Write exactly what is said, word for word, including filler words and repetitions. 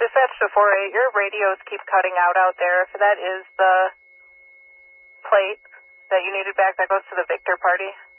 Dispatch to four eight, your radios keep cutting out out there. If that is the plate that you needed back, that goes to the Victor party.